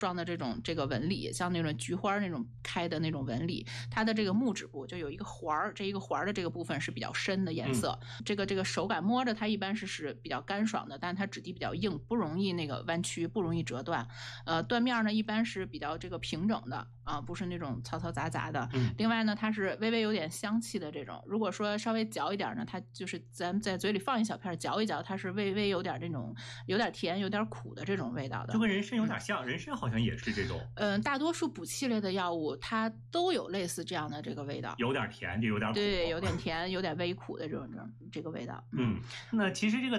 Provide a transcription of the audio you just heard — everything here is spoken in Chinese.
状的这个纹理，像那种菊花那种开的那种纹理，它的这个木质部就有一个环儿，这一个环儿的这个部分是比较深的颜色。这个手感摸着它一般是比较干爽的，但它质地比较硬，不容易那个弯曲，不容易折断。断面呢一般是比较这个平整的啊，不是那种嘈嘈杂杂的。另外呢，它是微微有点香气的这种。如果说稍微嚼一点呢，它就是咱们在嘴里放一小片嚼一嚼，它是微微有点这种有点甜有点苦的这种味道的， 就跟人参有点像，人参好像也是这种。 大多数补气类的药物它都有类似这样的这个味道， 有点甜就有点苦， 对，有点甜有点微苦的这个味道。 那其实这个